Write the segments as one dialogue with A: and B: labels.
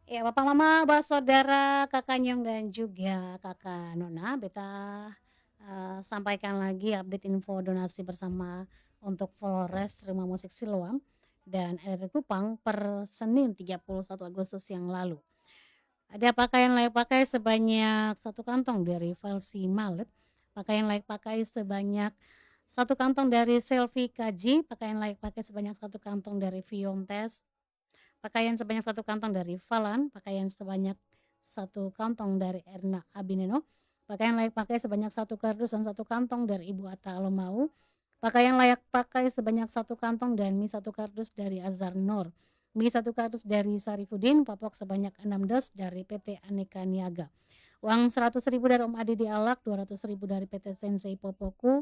A: Ya, Bapak, Mama, saudara, Kakak Nyong, dan juga Kakak Nona, beta, sampaikan lagi update info donasi bersama untuk Flores Rumah Musik Siloam dan RRI Kupang per Senin 31 Agustus yang lalu. Ada pakaian layak pakai sebanyak satu kantong dari Velsi Malet, pakaian layak pakai sebanyak satu kantong dari Selfie Kaji, pakaian layak pakai sebanyak satu kantong dari Viontes, pakaian sebanyak satu kantong dari Falan, pakaian sebanyak satu kantong dari Erna Abineno, pakaian layak pakai sebanyak satu kardus dan satu kantong dari Ibu Atta Alomau, pakaian layak pakai sebanyak satu kantong dan mie satu kardus dari Azhar Nur, mie satu kardus dari Sarifudin, popok sebanyak 6 dos dari PT Aneka Niaga. Uang 100.000 dari Om Adi di Alak, 200.000 dari PT Sensei Popoku,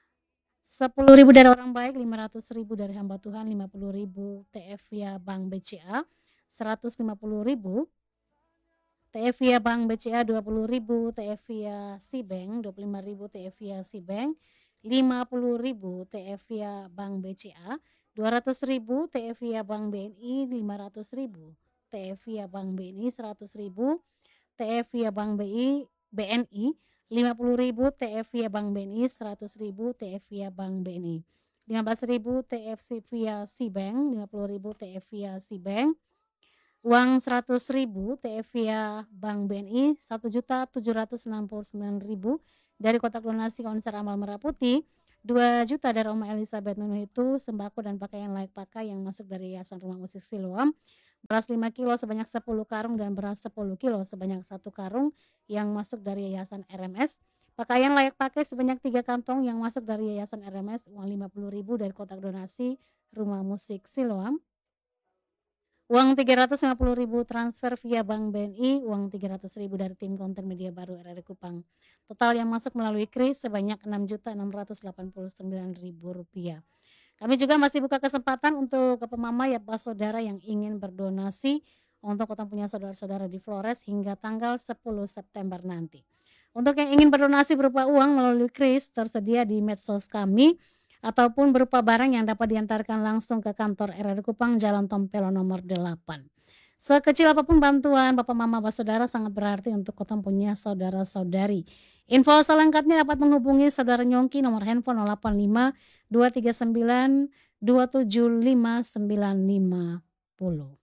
A: 10.000 dari orang baik, 500.000 dari hamba Tuhan, 50.000 TF via Bank BCA, 150.000 TF via Bank BCA, 20.000 TF via Sibank, 25.000 TF via Sibank, 50.000 TF via Bank BCA, 200.000 TF via Bank BNI, 500.000 TF via Bank BNI, 100.000 TF via Bank BNI, 50.000 TF via Bank BNI, 100.000 TF via Bank BNI, 15.000 TF via Sibank, 50.000 TF via Sibank, uang 100.000 TF via Bank BNI, 1.769.000 dari kotak donasi Konser Amal Merah Putih, 2 juta dari Oma Elizabeth Nunuh itu sembako dan pakaian layak pakai yang masuk dari Yayasan Rumah Musik Siloam, beras 5 kilo sebanyak 10 karung dan beras 10 kilo sebanyak 1 karung yang masuk dari Yayasan RMS, pakaian layak pakai sebanyak 3 kantong yang masuk dari Yayasan RMS, uang 50.000 dari kotak donasi Rumah Musik Siloam, uang 350.000 transfer via Bank BNI, uang 300.000 dari tim konten media baru RRI Kupang. Total yang masuk melalui KRIS sebanyak Rp6.689.000. Kami juga masih buka kesempatan untuk mama ya Pak saudara yang ingin berdonasi untuk kita punya saudara-saudara di Flores hingga tanggal 10 September nanti. Untuk yang ingin berdonasi berupa uang melalui KRIS tersedia di medsos kami ataupun berupa barang yang dapat diantarkan langsung ke kantor RRI Kupang Jalan Tompelo nomor 8. Sekecil apapun bantuan Bapak Mama Bapak Saudara sangat berarti untuk kota punya saudara-saudari. Info selengkapnya dapat menghubungi Saudara Nyongki nomor handphone 085 239 275 950.